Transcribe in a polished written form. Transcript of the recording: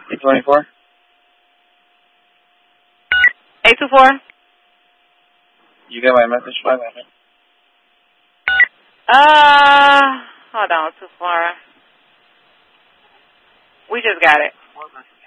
824? 824? You got my message, 500? Hold on, too far. We just got it.